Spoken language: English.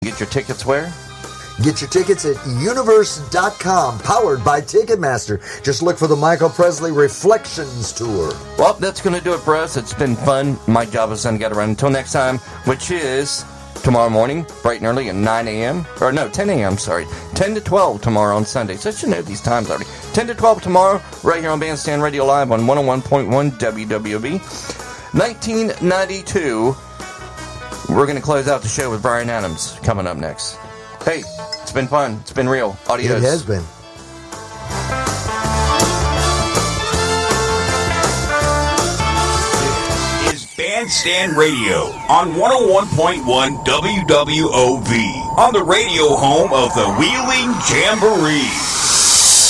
get your tickets where? Get your tickets at universe.com, powered by Ticketmaster. Just look for the Michael Presley Reflections Tour. Well, that's going to do it for us. It's been fun. My job is done. Get around until next time, which is tomorrow morning, bright and early at 9 a.m. Or no, 10 a.m., sorry. 10 to 12 tomorrow on Sunday. So I should know these times already. 10 to 12 tomorrow, right here on Bandstand Radio Live on 101.1 WWB. 1992. We're going to close out the show with Bryan Adams coming up next. Hey, it's been fun. It's been real. Adios. It has been. This is Bandstand Radio on 101.1 WWOV on the radio home of the Wheeling Jamboree.